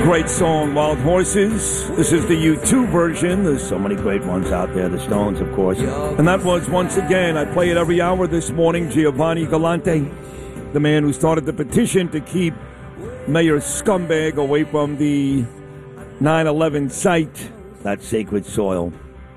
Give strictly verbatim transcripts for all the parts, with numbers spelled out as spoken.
Great song, Wild Horses. This is the U two version. There's so many great ones out there. The Stones, of course. And that was, once again, I play it every hour this morning, Giovanni Galante, the man who started the petition to keep Mayor Scumbag away from the nine eleven site, that sacred soil.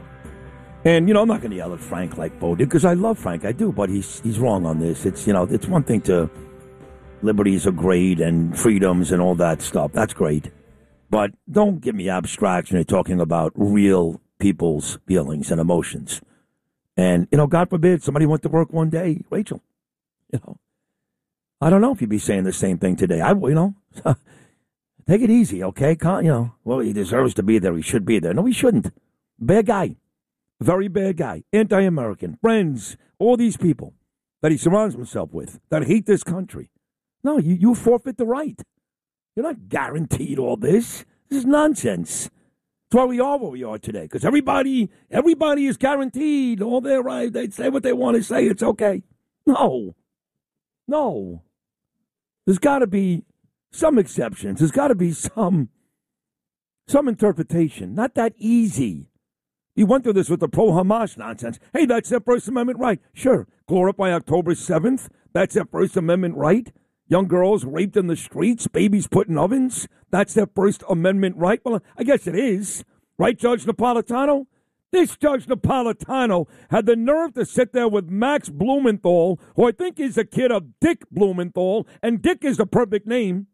And, you know, I'm not going to yell at Frank like Bo did, because I love Frank. I do, but he's he's wrong on this. It's, you know, it's one thing to... Liberties are great and freedoms and all that stuff. That's great. But don't give me abstract when you're talking about real people's feelings and emotions. And, you know, God forbid, somebody went to work one day, Rachel, you know. I don't know if you'd be saying the same thing today. I, you know, take it easy, okay? Can't, you know, well, he deserves to be there. He should be there. No, he shouldn't. Bad guy. Very bad guy. Anti-American. Friends. All these people that he surrounds himself with that hate this country. No, you, you forfeit the right. You're not guaranteed all this. This is nonsense. That's why we are where we are today, because everybody, everybody is guaranteed all their right. They say what they want to say. It's okay. No. No. There's got to be some exceptions. There's got to be some, some interpretation. Not that easy. You went through this with the pro-Hamas nonsense. Hey, that's their First Amendment right. Sure. Glorify October seventh. That's their First Amendment right. Young girls raped in the streets, babies put in ovens. That's their First Amendment right. Well, I guess it is. Right, Judge Napolitano? This Judge Napolitano had the nerve to sit there with Max Blumenthal, who I think is a kid of Dick Blumenthal, and Dick is the perfect name,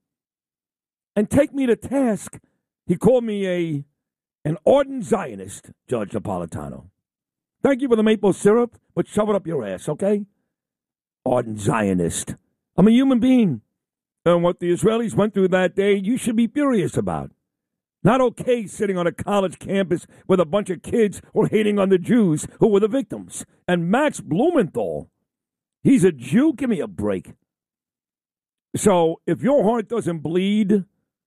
and take me to task. He called me a an ardent Zionist, Judge Napolitano. Thank you for the maple syrup, but shove it up your ass, okay? Ardent Zionist. I'm a human being. And what the Israelis went through that day, you should be furious about. Not okay sitting on a college campus with a bunch of kids who are hating on the Jews who were the victims. And Max Blumenthal, he's a Jew? Give me a break. So if your heart doesn't bleed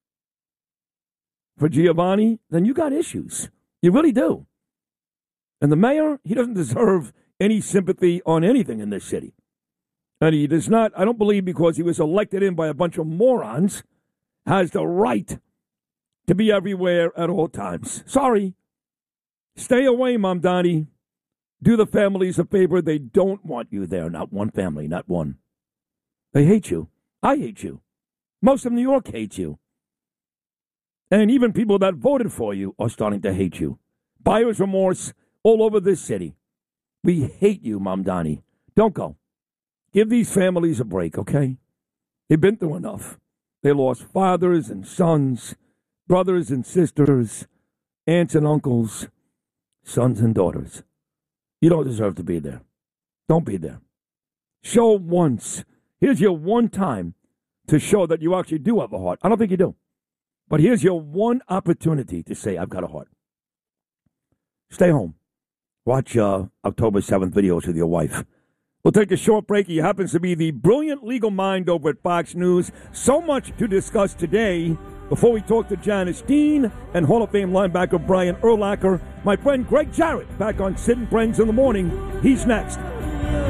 for Giovanni, then you got issues. You really do. And the mayor, he doesn't deserve any sympathy on anything in this city. And he does not, I don't believe because he was elected in by a bunch of morons, has the right to be everywhere at all times. Sorry. Stay away, Mamdani. Do the families a favor. They don't want you there. Not one family, not one. They hate you. I hate you. Most of New York hates you. And even people that voted for you are starting to hate you. Buyer's remorse all over this city. We hate you, Mamdani. Don't go. Give these families a break, okay? They've been through enough. They lost fathers and sons, brothers and sisters, aunts and uncles, sons and daughters. You don't deserve to be there. Don't be there. Show once. Here's your one time to show that you actually do have a heart. I don't think you do. But here's your one opportunity to say, I've got a heart. Stay home. Watch uh, October seventh videos with your wife. We'll take a short break. He happens to be the brilliant legal mind over at Fox News. So much to discuss today. Before we talk to Janice Dean and Hall of Fame linebacker Brian Urlacher, my friend Greg Jarrett back on Sid and Friends in the Morning. He's next.